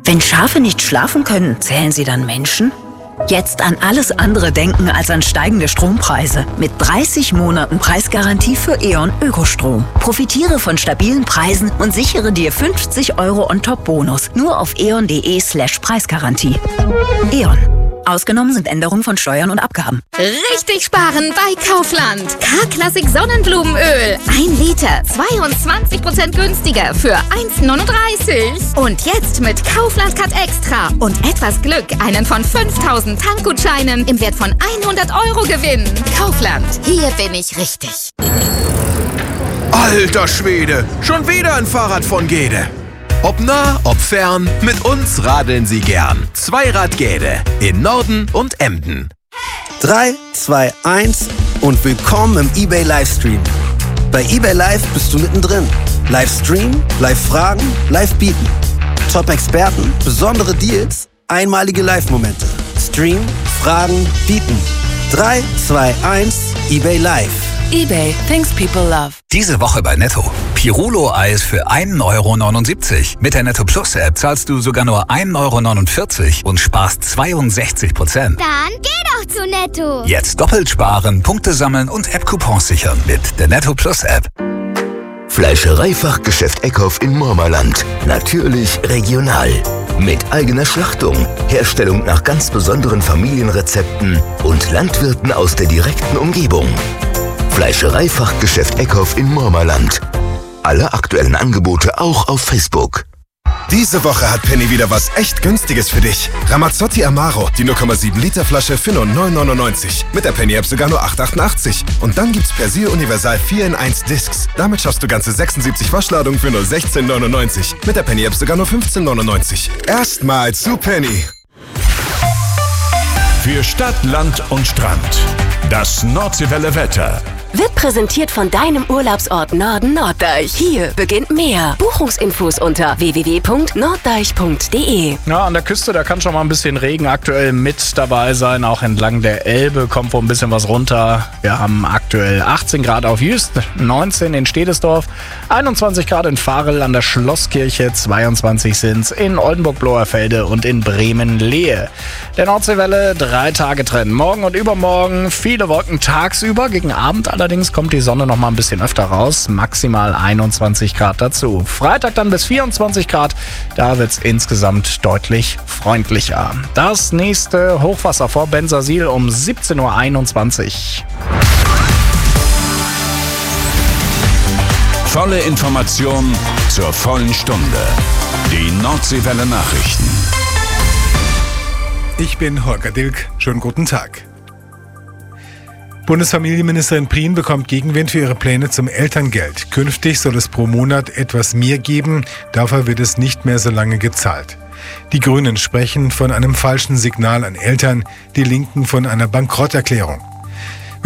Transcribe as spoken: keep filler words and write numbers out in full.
Wenn Schafe nicht schlafen können, zählen sie dann Menschen? Jetzt an alles andere denken als an steigende Strompreise. Mit dreißig Monaten Preisgarantie für E.ON Ökostrom. Profitiere von stabilen Preisen und sichere dir fünfzig Euro on-top-Bonus. Nur auf eon.de slash Preisgarantie. E.ON. Ausgenommen sind Änderungen von Steuern und Abgaben. Richtig sparen bei Kaufland. K-Klassik Sonnenblumenöl. Ein Liter, zweiundzwanzig Prozent günstiger für eins neununddreißig. Und jetzt mit Kaufland Cut Extra und etwas Glück einen von fünftausend Tankgutscheinen im Wert von hundert Euro gewinnen. Kaufland, hier bin ich richtig. Alter Schwede, schon wieder ein Fahrrad von Gede. Ob nah, ob fern, mit uns radeln Sie gern. Zweirad Gede in Norden und Emden. drei, zwei, eins und willkommen im eBay Livestream. Bei eBay Live bist du mittendrin. Livestream, Live-Fragen, Live-Bieten. Top-Experten, besondere Deals, einmalige Live-Momente. Stream, Fragen, Bieten. drei, zwei, eins, eBay Live. eBay, things people love. Diese Woche bei Netto. Pirolo-Eis für ein Euro neunundsiebzig. Mit der Netto Plus App zahlst du sogar nur ein Euro neunundvierzig und sparst zweiundsechzig Prozent. Dann geh doch zu Netto. Jetzt doppelt sparen, Punkte sammeln und App-Coupons sichern mit der Netto Plus App. Fleischereifachgeschäft Eckhoff in Mormerland. Natürlich regional. Mit eigener Schlachtung, Herstellung nach ganz besonderen Familienrezepten und Landwirten aus der direkten Umgebung. Fleischereifachgeschäft Eckhoff in Mormerland. Alle aktuellen Angebote auch auf Facebook. Diese Woche hat Penny wieder was echt Günstiges für dich. Ramazzotti Amaro, die null Komma sieben Liter Flasche für nur neun neunundneunzig. Mit der Penny-App sogar nur acht achtundachtzig. Und dann gibt's Persil Universal vier in eins Discs. Damit schaffst du ganze sechsundsiebzig Waschladungen für nur sechzehn neunundneunzig. Mit der Penny-App sogar nur fünfzehn neunundneunzig. Erstmal zu Penny. Für Stadt, Land und Strand. Das Nordseewelle Wetter. Wird präsentiert von deinem Urlaubsort Norden Norddeich. Hier beginnt mehr. Buchungsinfos unter w w w punkt norddeich punkt d e. Ja, an der Küste, da kann schon mal ein bisschen Regen aktuell mit dabei sein. Auch entlang der Elbe kommt wohl ein bisschen was runter. Wir haben aktuell achtzehn Grad auf Jüst, neunzehn in Stedesdorf, einundzwanzig Grad in Varel an der Schlosskirche, zweiundzwanzig sind's in Oldenburg-Bloerfelde und in Bremen-Lehe. Der Nordseewelle, drei Tage trennen. Morgen und übermorgen viele Wolken tagsüber, gegen Abend allerdings kommt die Sonne noch mal ein bisschen öfter raus, maximal einundzwanzig Grad dazu. Freitag dann bis vierundzwanzig Grad, da wird es insgesamt deutlich freundlicher. Das nächste Hochwasser vor Bensersiel um siebzehn Uhr einundzwanzig. Volle Information zur vollen Stunde. Die Nordseewelle Nachrichten. Ich bin Holger Dilk. Schönen guten Tag. Bundesfamilienministerin Prien bekommt Gegenwind für ihre Pläne zum Elterngeld. Künftig soll es pro Monat etwas mehr geben, dafür wird es nicht mehr so lange gezahlt. Die Grünen sprechen von einem falschen Signal an Eltern, die Linken von einer Bankrotterklärung.